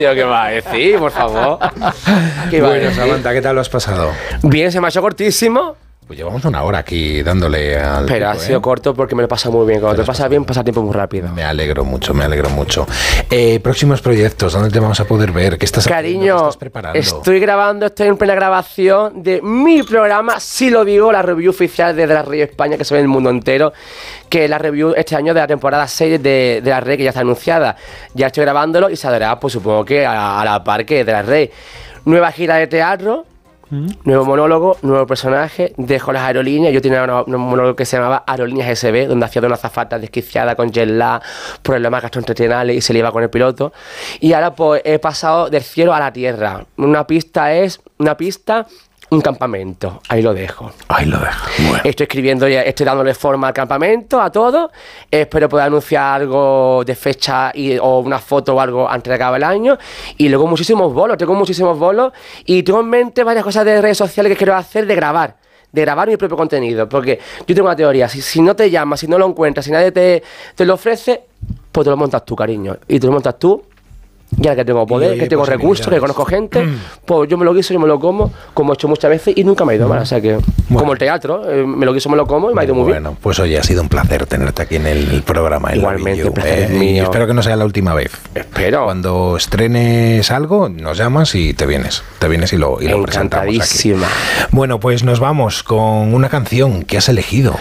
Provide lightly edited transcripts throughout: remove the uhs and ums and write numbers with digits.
¿Qué va a decir, por favor? Bueno, Samantha, ¿qué tal lo has pasado? Bien, se me ha hecho cortísimo. Pues llevamos una hora aquí dándole al... Pero ha sido corto porque me lo pasa muy bien. Cuando te pasa bien, pasa el tiempo muy rápido. Me alegro mucho. Próximos proyectos, ¿dónde te vamos a poder ver? ¿Qué estás haciendo? ¿Qué estás preparando? Estoy en plena grabación de mi programa, sí lo digo, la review oficial de La Rey España, que se ve en el mundo entero, que es la review este año de la temporada 6 de La Rey, que ya está anunciada. Ya estoy grabándolo y saldrá, pues supongo que a la par que de La Rey. Nueva gira de teatro. Nuevo monólogo, nuevo personaje, dejo las aerolíneas. Yo tenía un monólogo que se llamaba Aerolíneas SB, donde hacía de una azafata desquiciada con jet lag, problemas gastrointestinales y se le iba con el piloto. Y ahora pues he pasado del cielo a la tierra. Una pista, un campamento. Ahí lo dejo. Bueno. Estoy escribiendo ya, estoy dándole forma al campamento, a todo. Espero poder anunciar algo de fecha o una foto o algo antes de acabar el año. Y luego tengo muchísimos bolos. Y tengo en mente varias cosas de redes sociales que quiero hacer de grabar mi propio contenido. Porque yo tengo una teoría, si no te llamas, si no lo encuentras, si nadie te lo ofrece, pues te lo montas tú, cariño. Y te lo montas tú. Ya que tengo poder, que tengo recursos, que conozco gente, pues yo me lo guiso, yo me lo como he hecho muchas veces y nunca me ha ido mal. O sea que, como el teatro, me lo guiso, me lo como y me ha ido muy bien. Bueno, pues oye, ha sido un placer tenerte aquí en el programa. Igualmente, el placer es mío. Espero que no sea la última vez. Espero. Cuando estrenes algo, nos llamas y te vienes y lo presentamos aquí. Bueno, pues nos vamos con una canción que has elegido.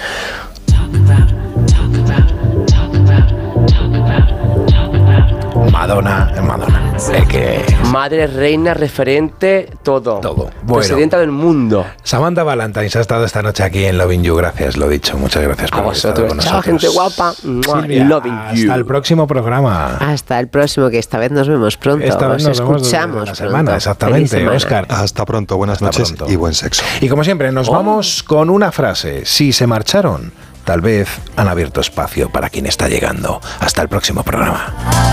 Madonna. Madre, reina, referente, todo. Bueno, presidenta del mundo. Samantha Valentines ha estado esta noche aquí en Loving You. Gracias, lo dicho. Muchas gracias por estar con nosotros. Chao, gente guapa. Silvia, Loving You. Hasta el próximo programa. Hasta el próximo, que esta vez nos vemos pronto. Esta vez nos escuchamos la semana, exactamente, Óscar. Hasta pronto, buenas noches y buen sexo. Y como siempre, nos vamos con una frase. Si se marcharon, tal vez han abierto espacio para quien está llegando. Hasta el próximo programa.